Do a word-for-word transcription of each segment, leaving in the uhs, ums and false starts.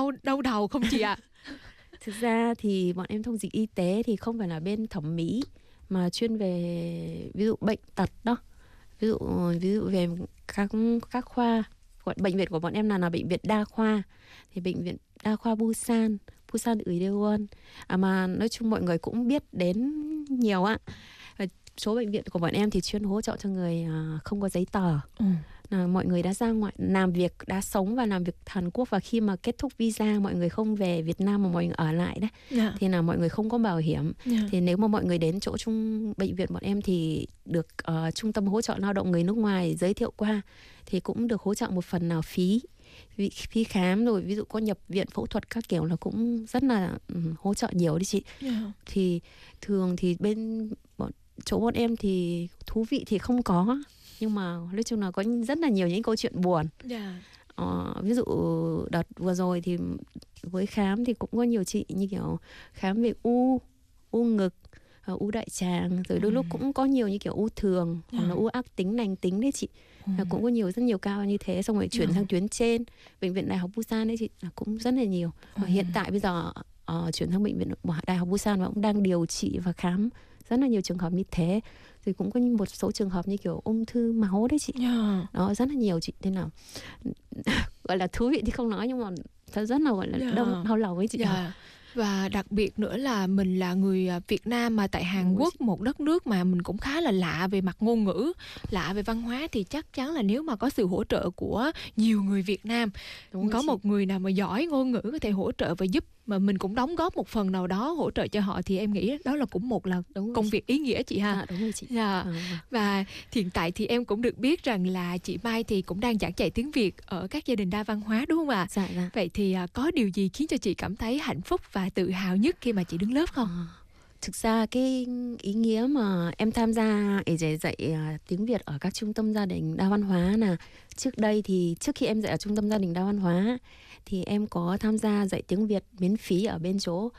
đau đau đầu không chị ạ? Thực ra thì bọn em thông dịch y tế thì không phải là bên thẩm mỹ, mà chuyên về ví dụ bệnh tật đó. Ví dụ ví dụ về các các khoa. Bệnh viện của bọn em là là bệnh viện đa khoa, thì bệnh viện đa khoa Busan, Busan Uideon. À mà nói chung mọi người cũng biết đến nhiều ạ. Số bệnh viện của bọn em thì chuyên hỗ trợ cho người không có giấy tờ. Ừ. Là mọi người đã ra ngoại làm việc, đã sống và làm việc Hàn Quốc, và khi mà kết thúc visa mọi người không về Việt Nam mà mọi người ở lại đấy, yeah. thì là mọi người không có bảo hiểm. Yeah. Thì nếu mà mọi người đến chỗ trung bệnh viện bọn em thì được uh, trung tâm hỗ trợ lao động người nước ngoài giới thiệu qua, thì cũng được hỗ trợ một phần nào phí phí khám, rồi ví dụ có nhập viện phẫu thuật các kiểu là cũng rất là um, hỗ trợ nhiều đấy chị. Yeah. Thì thường thì bên bọn chỗ bọn em thì thú vị thì không có, nhưng mà nói chung là có rất là nhiều những câu chuyện buồn. Yeah. Ờ, ví dụ đợt vừa rồi thì với khám thì cũng có nhiều chị như kiểu khám về u u ngực, u đại tràng, rồi đôi ừ. lúc cũng có nhiều như kiểu u thường, yeah. hoặc là u ác tính lành tính đấy chị. Ừ. Là cũng có nhiều rất nhiều ca như thế, xong rồi chuyển yeah. sang tuyến trên bệnh viện Đại học Busan đấy chị, là cũng rất là nhiều. Ừ. Và hiện tại bây giờ uh, chuyển sang bệnh viện Đại học Busan và cũng đang điều trị và khám rất là nhiều trường hợp như thế. Thì cũng có một số trường hợp như kiểu ung thư máu đấy chị. Yeah. Đó, rất là nhiều chị. Nên là gọi là thú vị thì không nói, nhưng mà thật rất là gọi là yeah. đông đau lòng ấy chị. Yeah. Và đặc biệt nữa là mình là người Việt Nam mà tại Hàn Đúng Quốc, một đất nước mà mình cũng khá là lạ về mặt ngôn ngữ, lạ về văn hóa, thì chắc chắn là nếu mà có sự hỗ trợ của nhiều người Việt Nam, Đúng có một người nào mà giỏi ngôn ngữ có thể hỗ trợ và giúp mà mình cũng đóng góp một phần nào đó hỗ trợ cho họ, thì em nghĩ đó là cũng một là đúng công việc ý nghĩa chị ha. À, đúng rồi chị. Dạ. À. Và hiện tại thì em cũng được biết rằng là chị Mai thì cũng đang giảng dạy tiếng Việt ở các gia đình đa văn hóa đúng không ạ? Dạ, dạ. Vậy thì có điều gì khiến cho chị cảm thấy hạnh phúc và tự hào nhất khi mà chị đứng lớp không? À. Thực ra cái ý nghĩa mà em tham gia để dạy, dạy tiếng Việt ở các trung tâm gia đình đa văn hóa là trước đây thì trước khi em dạy ở trung tâm gia đình đa văn hóa thì em có tham gia dạy tiếng Việt miễn phí ở bên chỗ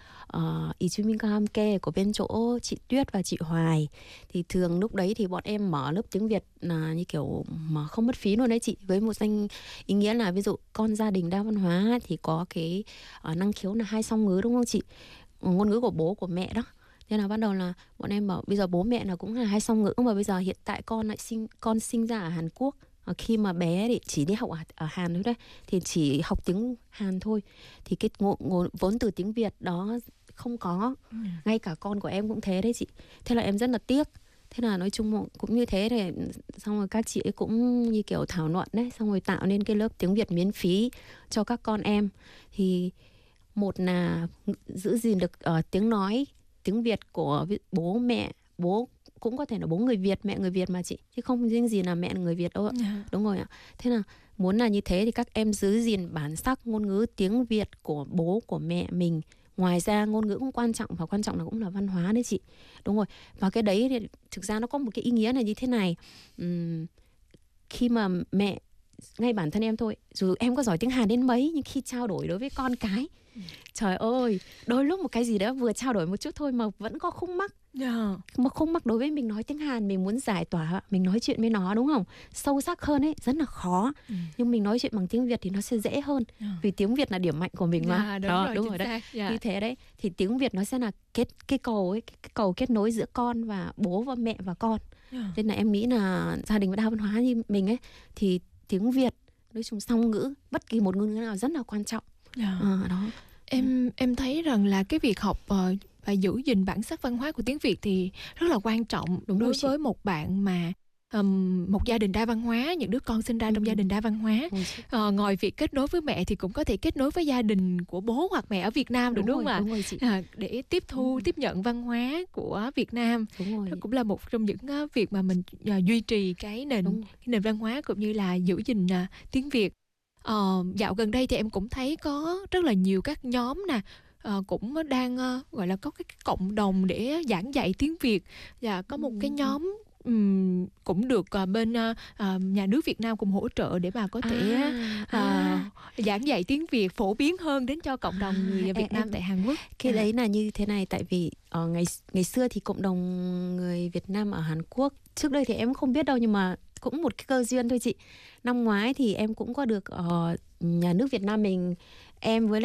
Ijumingamke của bên chỗ chị Tuyết và chị Hoài. Thì thường lúc đấy thì bọn em mở lớp tiếng Việt là như kiểu mà không mất phí luôn đấy chị, với một danh ý nghĩa là ví dụ con gia đình đa văn hóa thì có cái uh, năng khiếu là hai song ngữ đúng không chị, ngôn ngữ của bố của mẹ đó. Nên là ban đầu là bọn em bảo bây giờ bố mẹ là cũng là hai song ngữ, mà bây giờ hiện tại con lại sinh con sinh ra ở Hàn Quốc, khi mà bé thì chỉ đi học ở, ở Hàn thôi đấy, thì chỉ học tiếng Hàn thôi, thì cái ngôn, ngôn, vốn từ tiếng Việt đó không có. Ừ. Ngay cả con của em cũng thế đấy chị. Thế là em rất là tiếc. Thế là nói chung cũng như thế, thì xong rồi các chị ấy cũng như kiểu thảo luận đấy, xong rồi tạo nên cái lớp tiếng Việt miễn phí cho các con em. Thì một là giữ gìn được uh, tiếng nói tiếng Việt của bố mẹ, bố cũng có thể là bố người Việt, mẹ người Việt mà chị, chứ không riêng gì là mẹ là người Việt đâu ạ. Yeah. Đúng rồi ạ. Thế là muốn là như thế thì các em giữ gìn bản sắc ngôn ngữ tiếng Việt của bố của mẹ mình. Ngoài ra ngôn ngữ cũng quan trọng, và quan trọng là cũng là văn hóa đấy chị. Đúng rồi. Và cái đấy thì thực ra nó có một cái ý nghĩa là như thế này. Uhm, khi mà mẹ, ngay bản thân em thôi, dù em có giỏi tiếng Hàn đến mấy, nhưng khi trao đổi đối với con cái, ừ. trời ơi, đôi lúc một cái gì đó vừa trao đổi một chút thôi mà vẫn có khúc mắc. Yeah. Mà khúc mắc đối với mình nói tiếng Hàn, mình muốn giải tỏa, mình nói chuyện với nó đúng không? Sâu sắc hơn ấy, rất là khó. Ừ. Nhưng mình nói chuyện bằng tiếng Việt thì nó sẽ dễ hơn. Yeah. Vì tiếng Việt là điểm mạnh của mình mà. Yeah, đúng đó, rồi, đúng rồi đấy. Yeah. Như thế đấy, thì tiếng Việt nó sẽ là kết cái cầu ấy, cái cầu kết nối giữa con và bố và mẹ và con. Yeah. Nên là em nghĩ là gia đình đa văn hóa như mình ấy thì tiếng Việt nói chung song ngữ, bất kỳ một ngôn ngữ nào rất là quan trọng. Yeah. À, đó. Em em thấy rằng là cái việc học uh, và giữ gìn bản sắc văn hóa của tiếng Việt thì rất là quan trọng. Đúng đối với một bạn mà um, một gia đình đa văn hóa, những đứa con sinh ra ừ. trong gia đình đa văn hóa. Uh, ngoài việc kết nối với mẹ thì cũng có thể kết nối với gia đình của bố hoặc mẹ ở Việt Nam được, đúng, đúng không ạ? Đúng rồi chị. À, để tiếp thu, ừ. tiếp nhận văn hóa của Việt Nam. Đúng rồi. Đó cũng là một trong những uh, việc mà mình uh, duy trì cái nền cái nền văn hóa cũng như là giữ gìn uh, tiếng Việt. Uh, dạo gần đây thì em cũng thấy có rất là nhiều các nhóm nè, uh, cũng đang uh, gọi là có cái cộng đồng để giảng dạy tiếng Việt, và có một ừ. cái nhóm um, cũng được uh, bên uh, uh, nhà nước Việt Nam cùng hỗ trợ để mà có thể à, uh, à. giảng dạy tiếng Việt phổ biến hơn đến cho cộng đồng người Việt em, Nam em, tại Hàn Quốc. Cái à. đấy là như thế này, tại vì uh, ngày ngày xưa thì cộng đồng người Việt Nam ở Hàn Quốc trước đây thì em không biết đâu, nhưng mà cũng một cái cơ duyên thôi chị. Năm ngoái thì em cũng có được uh, nhà nước Việt Nam mình, em với